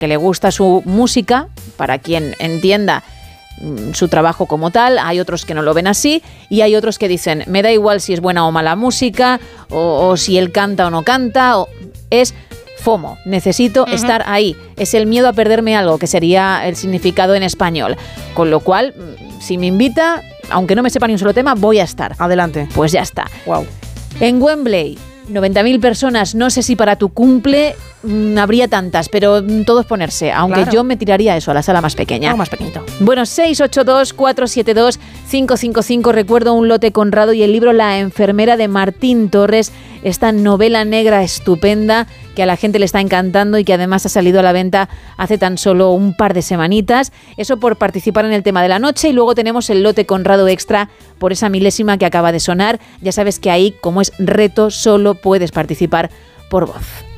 que le gusta su música, para quien entienda su trabajo como tal. Hay otros que no lo ven así y hay otros que dicen, me da igual si es buena o mala música o si él canta o no canta, es FOMO, necesito estar ahí, es el miedo a perderme algo, que sería el significado en español, con lo cual, si me invita, aunque no me sepa ni un solo tema, voy a estar. Adelante. Pues ya está. Wow. En Wembley, 90.000 personas, no sé si para tu cumple habría tantas, pero todos ponerse, aunque yo me tiraría eso, a la sala más pequeña. Algo más pequeñito. Bueno, 682-472-555, recuerdo Un lote Conrado y el libro La enfermera de Martín Torres, esta novela negra estupenda que a la gente le está encantando y que además ha salido a la venta hace tan solo un par de semanitas. Eso por participar en el tema de la noche, y luego tenemos el lote Conrado extra por esa milésima que acaba de sonar. Ya sabes que ahí, como es reto, solo puedes participar por voz.